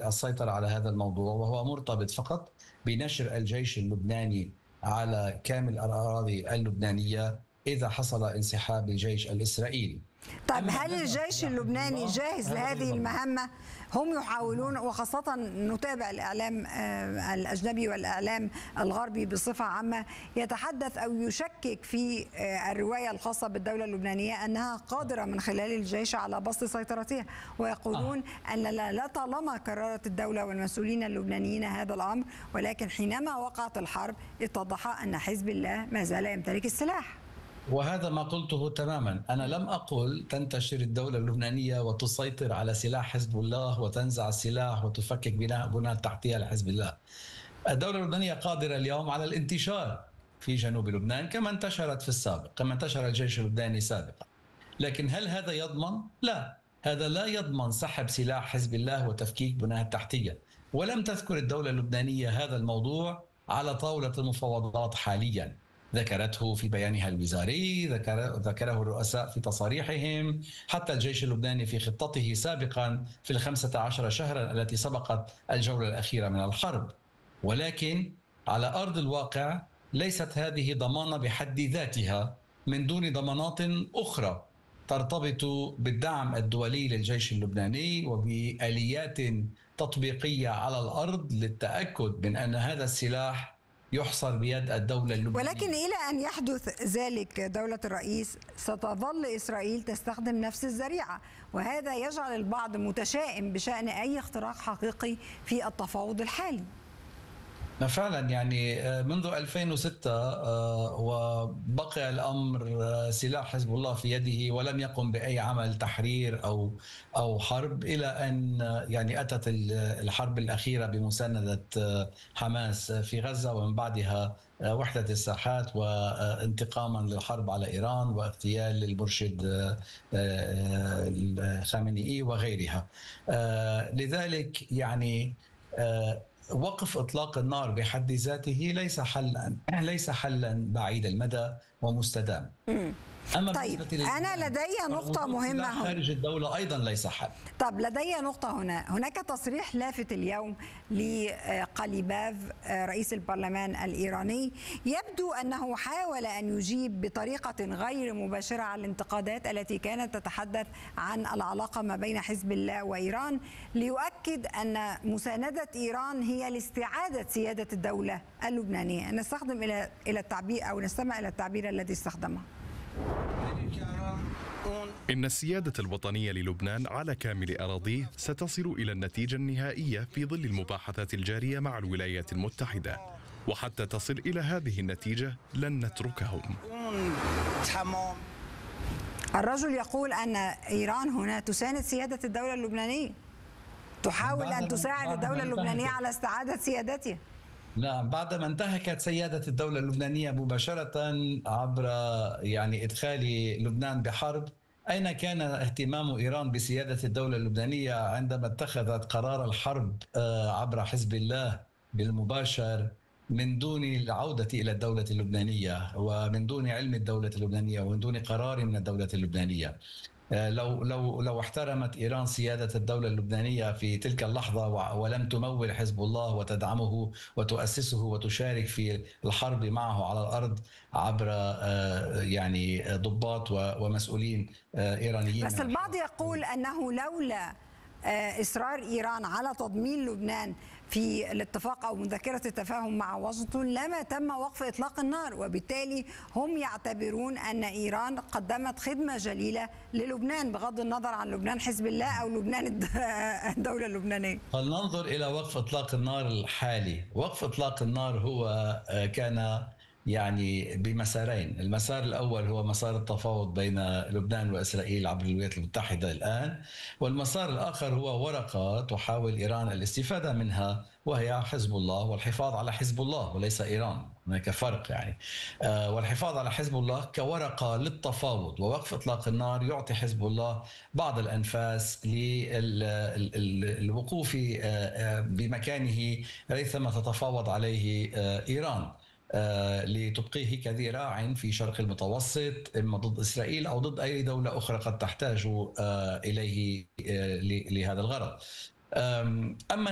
السيطرة على هذا الموضوع، وهو مرتبط فقط بنشر الجيش اللبناني على كامل الأراضي اللبنانية إذا حصل انسحاب الجيش الإسرائيلي. طيب هل الجيش اللبناني جاهز لهذه المهمة؟ هم يحاولون، وخاصة نتابع الإعلام الأجنبي والإعلام الغربي بصفة عامة يتحدث أو يشكك في الرواية الخاصة بالدولة اللبنانية أنها قادرة من خلال الجيش على بسط سيطرتها، ويقولون أن لا طالما قررت الدولة والمسؤولين اللبنانيين هذا الأمر، ولكن حينما وقعت الحرب اتضح أن حزب الله ما زال يمتلك السلاح. وهذا ما قلته تماما. أنا لم أقل تنتشر الدولة اللبنانية وتسيطر على سلاح حزب الله وتنزع السلاح وتفكك بناء التحتية لحزب الله. الدولة اللبنانية قادرة اليوم على الانتشار في جنوب لبنان كما انتشرت في السابق، كما انتشر الجيش اللبناني سابقا. لكن هل هذا يضمن؟ لا، هذا لا يضمن سحب سلاح حزب الله وتفكيك بناء التحتية. ولم تذكر الدولة اللبنانية هذا الموضوع على طاولة المفاوضات حاليا. ذكرته في بيانها الوزاري، ذكره الرؤساء في تصاريحهم، حتى الجيش اللبناني في خطته سابقا في 15 شهرا التي سبقت الجولة الأخيرة من الحرب. ولكن على أرض الواقع ليست هذه ضمانة بحد ذاتها من دون ضمانات أخرى ترتبط بالدعم الدولي للجيش اللبناني وبآليات تطبيقية على الأرض للتأكد من أن هذا السلاح يحصر بيد الدولة اللبنانية. ولكن إلى أن يحدث ذلك دولة الرئيس ستظل إسرائيل تستخدم نفس الذريعة، وهذا يجعل البعض متشائم بشأن أي اختراق حقيقي في التفاوض الحالي. فعلا يعني منذ 2006 وبقي الأمر سلاح حزب الله في يده ولم يقم بأي عمل تحرير أو حرب، إلى أن يعني أتت الحرب الأخيرة بمساندة حماس في غزة، ومن بعدها وحدة الساحات وانتقاما للحرب على إيران واغتيال المرشد الخامنئي وغيرها. لذلك يعني وقف إطلاق النار بحد ذاته ليس حلا بعيد المدى ومستدام. طيب أنا لدي نقطة مهمة هنا. خارج الدولة أيضا ليس حل. طب لدي نقطة هنا. هناك تصريح لافت اليوم لقليباف رئيس البرلمان الإيراني، يبدو أنه حاول أن يجيب بطريقة غير مباشرة على الانتقادات التي كانت تتحدث عن العلاقة ما بين حزب الله وإيران، ليؤكد أن مساندة إيران هي لاستعادة سيادة الدولة اللبنانية. نستخدم إلى التعبير أو نستمع إلى التعبير الذي استخدمه. إن السيادة الوطنية للبنان على كامل أراضيه ستصل إلى النتيجة النهائية في ظل المباحثات الجارية مع الولايات المتحدة، وحتى تصل إلى هذه النتيجة لن نتركهم. الرجل يقول أن إيران هنا تساند سيادة الدولة اللبنانية، تحاول أن تساعد الدولة اللبنانية على استعادة سيادتها. نعم، بعدما انتهكت سيادة الدولة اللبنانية مباشرة عبر يعني إدخال لبنان بحرب. أين كان اهتمام إيران بسيادة الدولة اللبنانية عندما اتخذت قرار الحرب عبر حزب الله بالمباشر من دون العودة إلى الدولة اللبنانية ومن دون علم الدولة اللبنانية ومن دون قرار من الدولة اللبنانية؟ لو احترمت إيران سيادة الدولة اللبنانية في تلك اللحظة ولم تمول حزب الله وتدعمه وتؤسسه وتشارك في الحرب معه على الأرض عبر يعني ضباط ومسؤولين إيرانيين. بس البعض يقول أنه لولا إصرار إيران على تضمين لبنان في الاتفاق أو مذكرة التفاهم مع واشنطن لما تم وقف إطلاق النار، وبالتالي هم يعتبرون أن إيران قدمت خدمة جليلة للبنان بغض النظر عن لبنان حزب الله أو لبنان الدولة اللبنانية. فلننظر إلى وقف إطلاق النار الحالي. وقف إطلاق النار هو كان يعني بمسارين. المسار الأول هو مسار التفاوض بين لبنان وإسرائيل عبر الولايات المتحدة الآن، والمسار الآخر هو ورقة تحاول إيران الاستفادة منها وهي حزب الله والحفاظ على حزب الله وليس إيران. هناك فرق يعني. والحفاظ على حزب الله كورقة للتفاوض ووقف إطلاق النار يعطي حزب الله بعض الأنفاس للوقوف بمكانه ريثما تتفاوض عليه إيران، لتبقيه كذراع في شرق المتوسط إما ضد إسرائيل أو ضد أي دولة أخرى قد تحتاج إليه لهذا الغرض. أما